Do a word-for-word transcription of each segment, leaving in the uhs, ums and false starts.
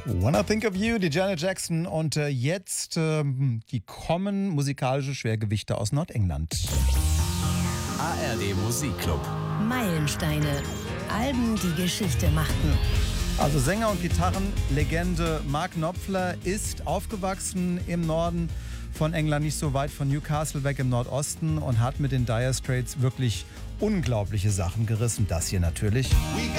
When I Think of You, die Janet Jackson. Und äh, jetzt, äh, die kommen musikalische Schwergewichte aus Nordengland. A R D Musikclub. Meilensteine. Alben, die Geschichte machten. Also Sänger und Gitarrenlegende Mark Knopfler ist aufgewachsen im Norden von England, nicht so weit von Newcastle weg im Nordosten, und hat mit den Dire Straits wirklich unglaubliche Sachen gerissen. Das hier natürlich.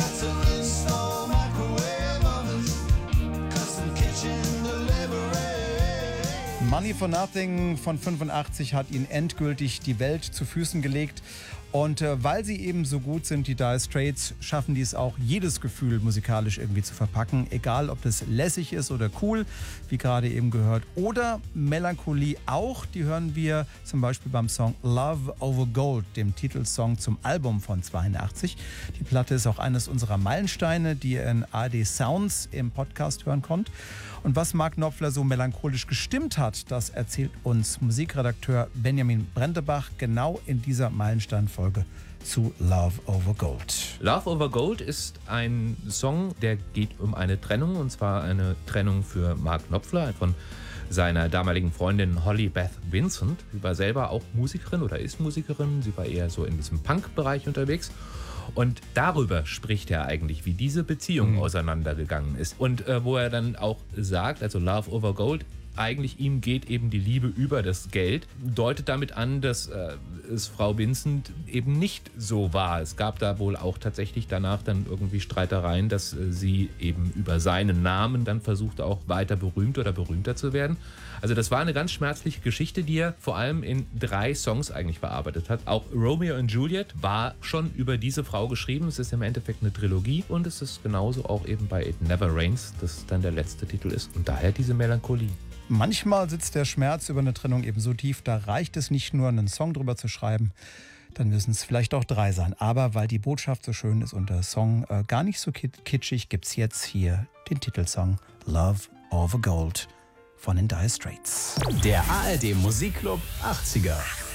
Money for Nothing von fünfundachtzig hat ihn endgültig die Welt zu Füßen gelegt. Und äh, weil sie eben so gut sind, die Dire Straits, schaffen die es auch, jedes Gefühl musikalisch irgendwie zu verpacken. Egal, ob das lässig ist oder cool, wie gerade eben gehört, oder Melancholie auch. Die hören wir zum Beispiel beim Song Love Over Gold, dem Titelsong zum Album von zweiundachtzig. Die Platte ist auch eines unserer Meilensteine, die ihr in A R D Sounds im Podcast hören konnt. Und was Mark Knopfler so melancholisch gestimmt hat, das erzählt uns Musikredakteur Benjamin Brendebach genau in dieser Meilenstein-Folge zu Love Over Gold. Love Over Gold ist ein Song, der geht um eine Trennung, und zwar eine Trennung für Mark Knopfler von seiner damaligen Freundin Holly Beth Vincent. Sie war selber auch Musikerin oder ist Musikerin. Sie war eher so in diesem Punk-Bereich unterwegs. Und darüber spricht er eigentlich, wie diese Beziehung mhm. auseinandergegangen ist. Und äh, wo er dann auch sagt, also Love Over Gold, eigentlich ihm geht eben die Liebe über das Geld, deutet damit an, dass äh, es Frau Vincent eben nicht so war. Es gab da wohl auch tatsächlich danach dann irgendwie Streitereien, dass äh, sie eben über seinen Namen dann versuchte, auch weiter berühmt oder berühmter zu werden. Also das war eine ganz schmerzliche Geschichte, die er vor allem in drei Songs eigentlich verarbeitet hat. Auch Romeo and Juliet war schon über diese Frau geschrieben. Es ist im Endeffekt eine Trilogie, und es ist genauso auch eben bei It Never Rains, das dann der letzte Titel ist. Und daher diese Melancholie. Manchmal sitzt der Schmerz über eine Trennung eben so tief, da reicht es nicht nur, einen Song drüber zu schreiben, dann müssen es vielleicht auch drei sein. Aber weil die Botschaft so schön ist und der Song äh, gar nicht so kitschig, gibt's jetzt hier den Titelsong Love Over Gold von den Dire Straits. Der A R D Musikclub achtziger.